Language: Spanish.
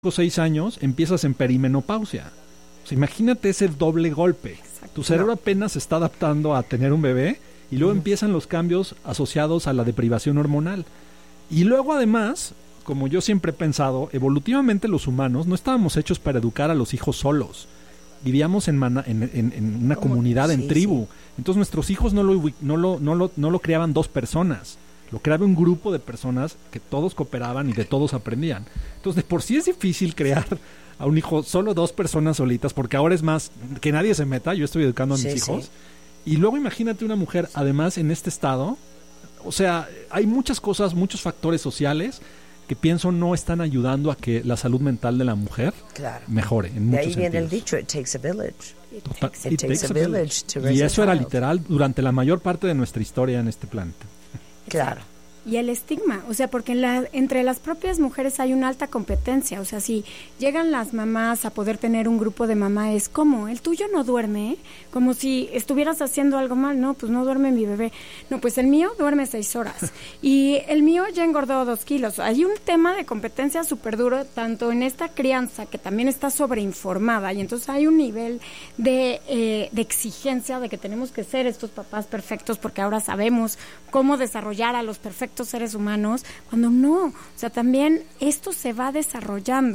6 años empiezas en perimenopausia. O sea, imagínate ese doble golpe. Exacto. Tu cerebro apenas se está adaptando a tener un bebé y luego empiezan los cambios asociados a la deprivación hormonal. Y luego además, como yo siempre he pensado, evolutivamente los humanos no estábamos hechos para educar a los hijos solos. Vivíamos en una comunidad, en tribu. Entonces nuestros hijos no lo creaban 2 personas. Lo creaba un grupo de personas que todos cooperaban y de todos aprendían. Entonces, de por sí es difícil crear a un hijo solo 2 personas solitas, porque ahora es más que nadie se meta. Yo estoy educando a mis hijos. Y luego imagínate una mujer, además, en este estado. O sea, hay muchas cosas, muchos factores sociales que pienso no están ayudando a que la salud mental de la mujer mejore en muchos sentidos. De ahí viene el dicho, it takes a village. It takes a village to raise a child. Y eso era literal durante la mayor parte de nuestra historia en este planeta. Claro. Y el estigma, o sea, porque entre las propias mujeres hay una alta competencia. O sea, si llegan las mamás a poder tener un grupo de mamá, es como, el tuyo no duerme, como si estuvieras haciendo algo mal. No, pues no duerme mi bebé. No, pues el mío duerme 6 horas. Y el mío ya engordó 2 kilos. Hay un tema de competencia súper duro, tanto en esta crianza, que también está sobreinformada, y entonces hay un nivel de exigencia de que tenemos que ser estos papás perfectos, porque ahora sabemos cómo desarrollar a los perfectos seres humanos, cuando no, o sea, también esto se va desarrollando.